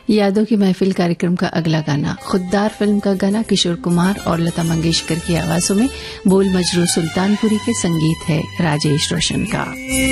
यादों की महफिल कार्यक्रम का अगला गाना खुददार फिल्म का गाना किशोर कुमार और लता मंगेशकर की आवाजों में, बोल मजरू सुल्तानपुरी के संगीत है राजेश रोशन का।